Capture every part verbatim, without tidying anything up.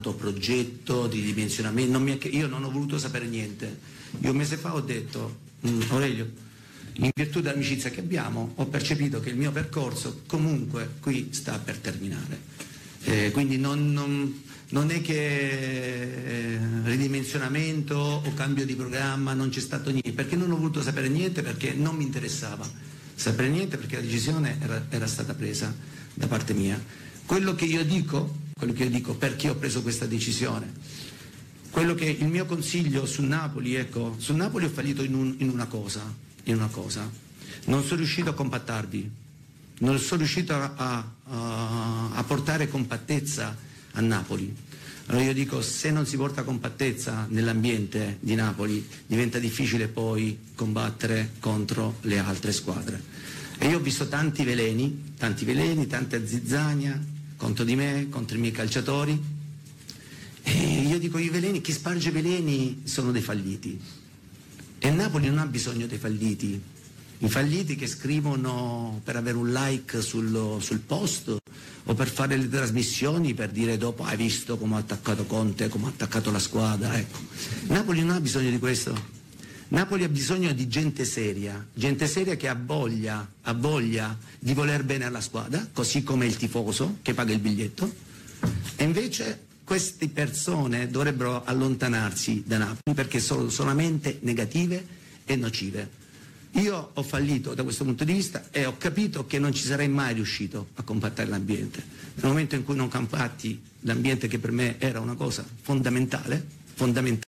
progetto di dimensionamento, non mi è, io non ho voluto sapere niente. Io un mese fa ho detto, mm, Aurelio, in virtù dell'amicizia che abbiamo, ho percepito che il mio percorso comunque qui sta per terminare. Eh, quindi non, non, non è che eh, ridimensionamento o cambio di programma, non c'è stato niente, perché non ho voluto sapere niente, perché non mi interessava sapere niente, perché la decisione era, era stata presa da parte mia. Quello che io dico, quello che io dico perché ho preso questa decisione, quello che il mio consiglio su Napoli, ecco, su Napoli ho fallito in, un, in una cosa, in una cosa, non sono riuscito a compattarvi, non sono riuscito a, a, a portare compattezza a Napoli. Allora io dico, se non si porta compattezza nell'ambiente di Napoli, diventa difficile poi combattere contro le altre squadre. E io ho visto tanti veleni, tanti veleni, tanta zizzania contro di me, contro i miei calciatori. E io dico, i veleni, chi sparge veleni sono dei falliti. E Napoli non ha bisogno dei falliti. I falliti che scrivono per avere un like sul, sul post o per fare le trasmissioni, per dire dopo hai visto come ha attaccato Conte, come ha attaccato la squadra, ecco. Napoli non ha bisogno di questo. Napoli ha bisogno di gente seria, gente seria che ha voglia, ha voglia di voler bene alla squadra, così come il tifoso che paga il biglietto. E invece queste persone dovrebbero allontanarsi da Napoli perché sono solamente negative e nocive. Io ho fallito da questo punto di vista e ho capito che non ci sarei mai riuscito a compattare l'ambiente. Nel momento in cui non compatti l'ambiente, che per me era una cosa fondamentale, fondamentale.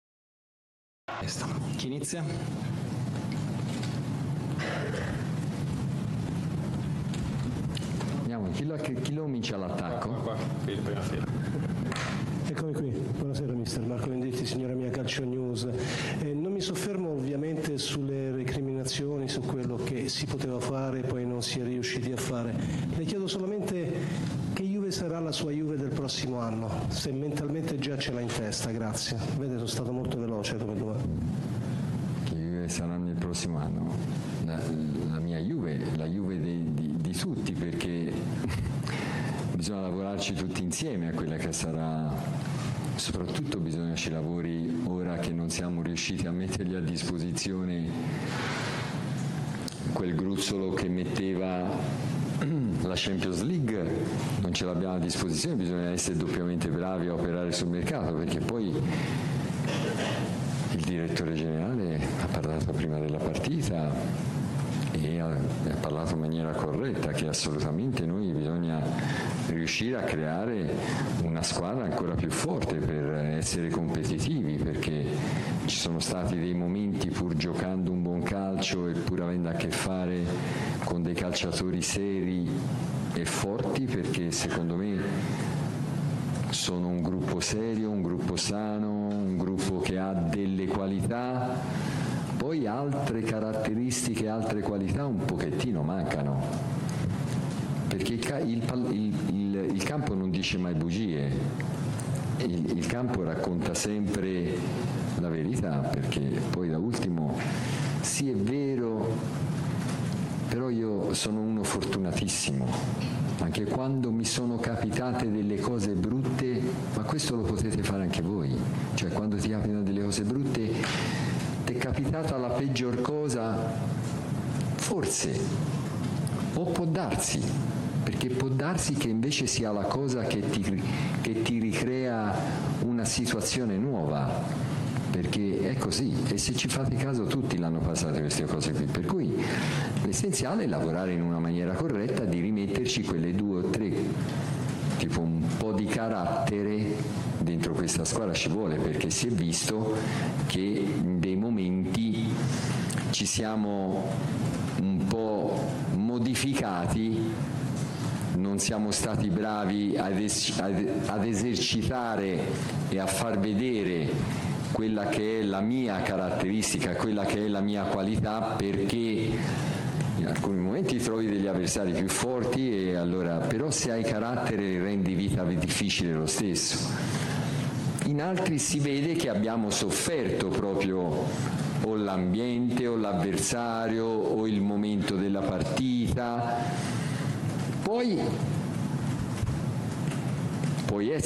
Chi inizia? Andiamo, chi lo, chi lo comincia all'attacco? Qua, qua, qui, in prima fila. Eccomi qui, buonasera mister Marco Venditti, signora mia Calcio News. Eh, non mi soffermo ovviamente sulle recriminazioni, su quello che si poteva fare e poi non si è riusciti a fare. Le chiedo solamente che Juve sarà la sua Juve del prossimo anno, se mentalmente già ce l'ha in testa, grazie. Vede, sono stato molto veloce come domanda. Che Juve saranno il prossimo anno? La, la mia Juve, la Juve di, di, di tutti, perché bisogna lavorarci tutti insieme a quella che sarà, soprattutto bisogna che ci lavori ora che non siamo riusciti a mettergli a disposizione quel gruzzolo che metteva la Champions League, non ce l'abbiamo a disposizione, bisogna essere doppiamente bravi a operare sul mercato, perché poi il direttore generale ha parlato prima della partita e ha, ha parlato in maniera corretta, che assolutamente noi bisogna riuscire a creare una squadra ancora più forte per essere competitivi, perché ci sono stati dei momenti, pur giocando un buon calcio e pur avendo a che fare con dei calciatori seri e forti, perché secondo me sono un gruppo serio, un gruppo sano, un gruppo che ha delle qualità. Poi altre caratteristiche, altre qualità un pochettino mancano, perché il, il, il, il campo non dice mai bugie, il, il campo racconta sempre la verità, perché poi da ultimo sì è vero, però io sono uno fortunatissimo, anche quando mi sono capitate delle cose brutte, ma questo lo potete fare anche voi, cioè quando ti capitano delle cose brutte, ti è capitata la peggior cosa? Forse, o può darsi, perché può darsi che invece sia la cosa che ti, che ti ricrea una situazione nuova, perché è così, e se ci fate caso tutti l'hanno passate queste cose qui, per cui l'essenziale è lavorare in una maniera corretta, di rimetterci quelle due o tre, tipo un po' di carattere dentro questa squadra ci vuole, perché si è visto che in dei momenti ci siamo un po' modificati, non siamo stati bravi ad, es- ad, ad esercitare e a far vedere quella che è la mia caratteristica, quella che è la mia qualità, perché in alcuni momenti trovi degli avversari più forti, e allora, però se hai carattere rendi vita difficile lo stesso. In altri si vede che abbiamo sofferto proprio o l'ambiente o l'avversario o il momento della partita. Poi puoi essere